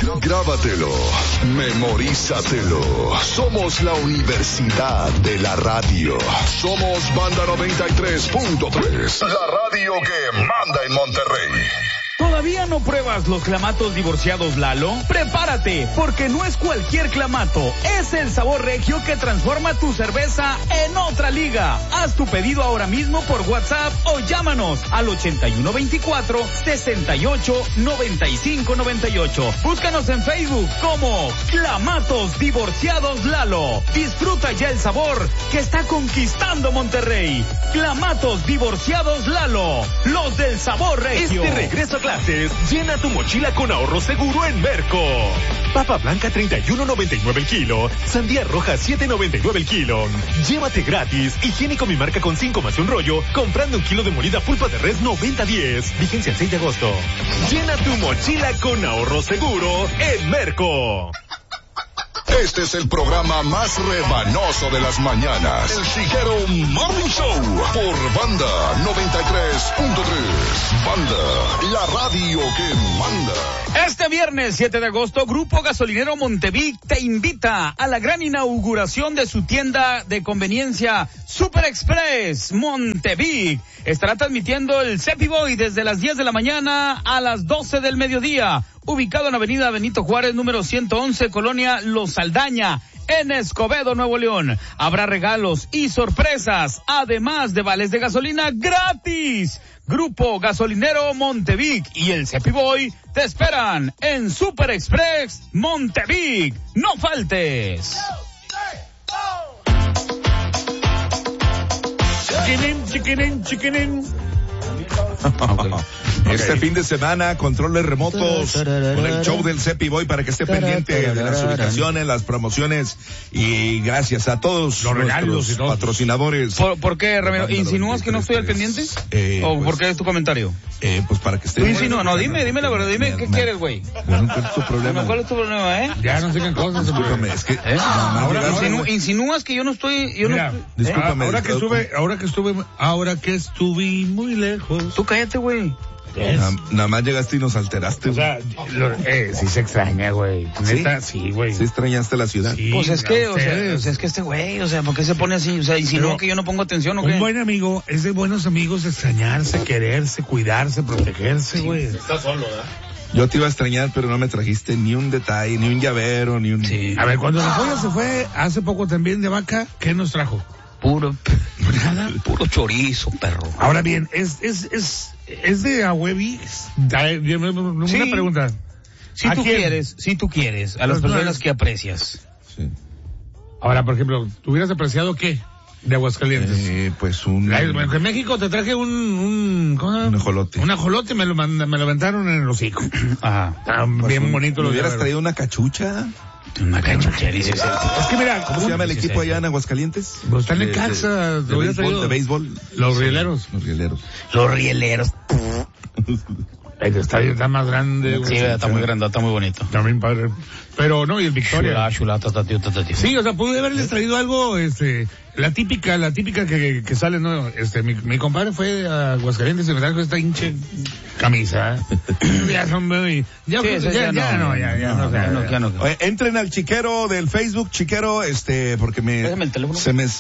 Grábatelo, memorízatelo. Somos la Universidad de la Radio. Somos Banda 93.3. La radio que manda en Monterrey. ¿Todavía no pruebas los clamatos divorciados Lalo? Prepárate, porque no es cualquier clamato, es el sabor regio que transforma tu cerveza en otra liga. Haz tu pedido ahora mismo por WhatsApp o llámanos al 8124-689598. Búscanos en Facebook como Clamatos Divorciados Lalo. Disfruta ya el sabor que está conquistando Monterrey. Clamatos Divorciados Lalo, los del sabor regio. Este regreso a clases, llena tu mochila con ahorro seguro en Merco. Papa blanca 31.99 el kilo, sandía roja 7.99 el kilo. Llévate gratis higiénico Mi Marca con 5 más un rollo, comprando un kilo de molida pulpa de res 90-10. Vigencia el 6 de agosto. Llena tu mochila con ahorro seguro en Merco. Este es el programa más rebanoso de las mañanas. El Chiguero Morning Show por Banda 93.3. Banda, la radio que manda. Este viernes 7 de agosto, Grupo Gasolinero Montevic te invita a la gran inauguración de su tienda de conveniencia Super Express Montevic. Estará transmitiendo el Cepi Boy desde las 10 de la mañana a las 12 del mediodía. Ubicado en Avenida Benito Juárez, número 111, Colonia Los Saldaña, en Escobedo, Nuevo León. Habrá regalos y sorpresas, además de vales de gasolina gratis. Grupo Gasolinero Montevic y el Cepi Boy te esperan en Super Express Montevic. ¡No faltes! Chiquinin. Este fin de semana, controles remotos con el show del Cepi Boy para que esté pendiente de las ubicaciones, las promociones y gracias a todos los regalos y patrocinadores. ¿Por qué, Ramiro? ¿Insinúas que no estoy al pendiente? ¿O pues, por qué es tu comentario? Pues para que esté... ¿Tú insinúas? No, dime la verdad, dime qué quieres, güey. Bueno, ¿cuál es tu problema? ¿Cuál es tu problema, Ya no sé qué cosas. Discúlpame, es que... ¿Insinúas que yo no estoy... Discúlpame. Ahora que estuve muy lejos. Tú cállate, güey. Nada más llegaste y nos alteraste. O sea, sí se extraña, güey. Neta, sí, güey. Sí extrañaste la ciudad. Sí, pues es que, es que este güey, ¿por qué se pone así? O sea, insinúa que yo no pongo atención, ¿o qué? Un buen amigo es de buenos amigos extrañarse, quererse, cuidarse, protegerse, güey. Estás solo, ¿verdad? Yo te iba a extrañar, pero no me trajiste ni un detalle, ni un llavero, ni un... Sí. A ver, cuando la joya se fue hace poco también de vaca, ¿qué nos trajo? Puro chorizo, perro. Ahora bien, es de Ahuevis. Una pregunta. Si tú quieres, a las personas que aprecias. Sí. Ahora, por ejemplo, ¿tú hubieras apreciado qué? De Aguascalientes. Pues en México te traje un ajolote. Un ajolote, me lo aventaron en el hocico. Ajá. Pues bien bonito. ¿Me hubieras traído una cachucha? Una cachucha, dices. Es que mira, ¿cómo se llama el equipo allá en Aguascalientes? Pues están en casa. De béisbol. Los rieleros. Los rieleros. El estadio está más grande. Sí, está muy grande, está muy bonito. También padre. Pero no, y el Victoria. Chula, tío. Sí, o sea, pude haberles traído algo, la típica que sale, ¿no? Mi compadre fue a Aguascalientes y me trajo esta hinche camisa. Ya son muy... Ya no. Oye, entren al chiquero del Facebook, chiquero, porque Déjame el teléfono.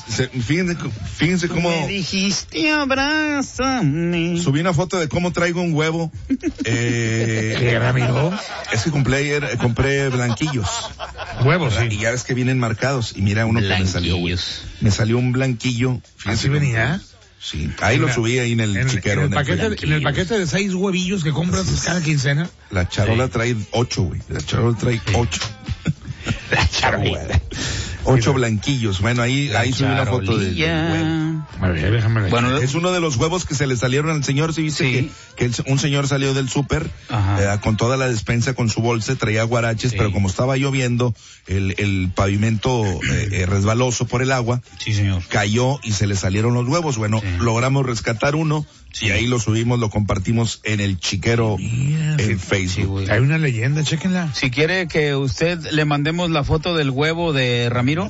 Fíjense cómo... Me dijiste abrázame. Subí una foto de cómo traigo un huevo. ¿Qué, amigo? Es que compré blanquillos. Huevos, sí. Y ya ves que vienen marcados. Y mira uno que me salió, güey. Me salió un blanquillo. ¿Así venía? Sí, ahí lo subí ahí en el chiquero. En el paquete de 6 huevillos que compras cada quincena. La charola trae 8, güey. La charola trae 8. La charola. 8 blanquillos. Bueno, ahí subí una foto del huevo. A ver, déjame ver. Bueno, es uno de los huevos que se le salieron al señor. ¿Sí viste que un señor salió del súper con toda la despensa, con su bolsa, traía guaraches, pero como estaba lloviendo, el pavimento resbaloso por el agua, sí, señor, cayó y se le salieron los huevos. Bueno, logramos rescatar uno. Sí. Y ahí lo subimos, lo compartimos en el chiquero en Facebook. Sí, hay una leyenda, chéquenla. Si quiere que usted le mandemos la foto del huevo de Ramiro,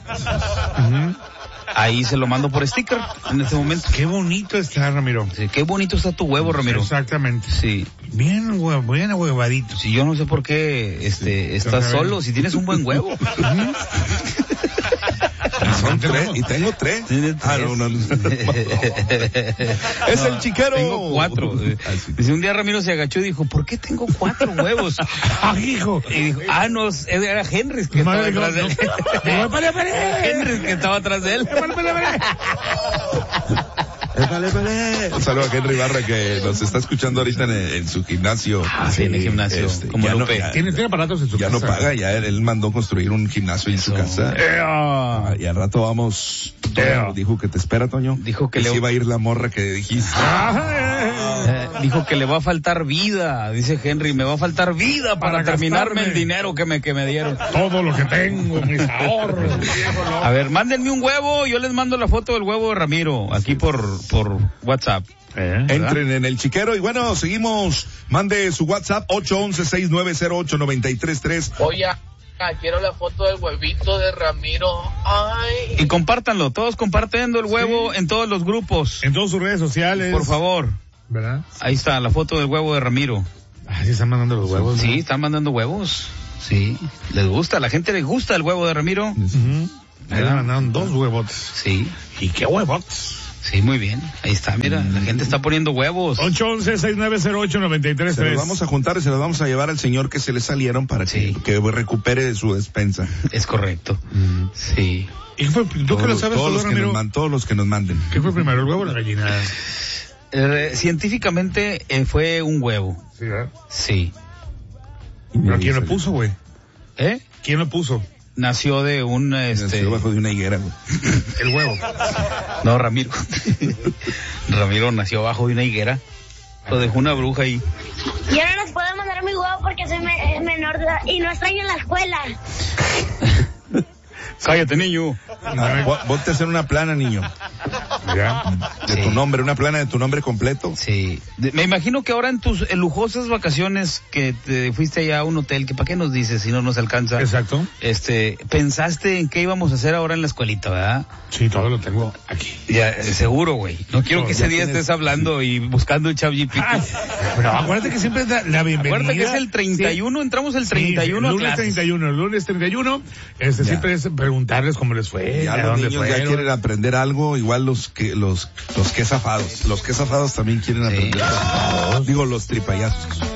ahí se lo mando por sticker en este momento. Qué bonito está, Ramiro. Sí, qué bonito está tu huevo, Ramiro. Exactamente. Sí. Bien huevadito. Si yo no sé por qué estás solo, si tienes un buen huevo. Son 3, y tengo 3. No. Es el chiquero. Tengo 4. Dice, un día Ramiro se agachó y dijo, ¿por qué tengo 4 huevos? Hijo. Y dijo, no, era Henry que estaba atrás de él. Henry que estaba atrás de él. Un saludo a Henry Barra que nos está escuchando ahorita en su gimnasio. Sí, en el gimnasio. Como Lupe. Tiene aparatos en su casa. Ya no paga, ya él mandó construir un gimnasio en su casa. Y al rato vamos. Dijo que te espera, Toño. Dijo que sí va a ir la morra que dijiste. Dijo que le va a faltar vida, dice Henry, me va a faltar vida para terminarme el dinero que me dieron. Todo lo que tengo, mis ahorros. A ver, mándenme un huevo, yo les mando la foto del huevo de Ramiro, aquí por WhatsApp. Entren en el chiquero y bueno, seguimos. Mande su WhatsApp 811-6908-933. Oye, quiero la foto del huevito de Ramiro. Ay. Y compártanlo, todos compartiendo el huevo en todos los grupos. En todas sus redes sociales. Por favor. ¿Verdad? Ahí está la foto del huevo de Ramiro. Sí están mandando los huevos. Sí, ¿no? están mandando huevos. Sí, les gusta, a la gente les gusta el huevo de Ramiro. Ahí le mandaron 2 huevos. Sí. ¿Y qué huevos? Sí, muy bien. Ahí está, mira, la gente está poniendo huevos. 811-6908-933. Se los vamos a juntar y se los vamos a llevar al señor que se le salieron para que recupere de su despensa. Es correcto. Sí. ¿Y fue, tú que lo sabes todos los que nos manden. ¿Qué fue primero, el huevo o la gallina? Científicamente fue un huevo. Sí, ¿verdad? Sí. ¿Pero quién lo puso, güey? ¿Quién lo puso? Nació de un Nació bajo de una higuera, güey. El huevo. No, Ramiro. Ramiro nació bajo de una higuera. Lo dejó una bruja ahí. Yo no les puedo mandar mi huevo porque soy menor de edad y no estoy en la escuela. Cállate, niño. Ponte a hacer una plana, niño. ¿Ya? De tu nombre, una plana de tu nombre completo. Sí. Me imagino que ahora en tus lujosas vacaciones que te fuiste allá a un hotel, que para qué nos dices si no nos alcanza. Exacto. Pensaste en qué íbamos a hacer ahora en la escuelita, ¿verdad? Sí, todo lo tengo aquí. Ya, seguro, güey. No quiero que ese día estés hablando y buscando el ChatGPT. Pero acuérdate que siempre es la bienvenida. Acuérdate que es el 31, sí. Entramos el 31 lunes a clases. Lunes 31, siempre es preguntarles cómo les fue, ya los niños ya quieren aprender algo, igual los que zafados también quieren aprender. Digo, los tripayazos.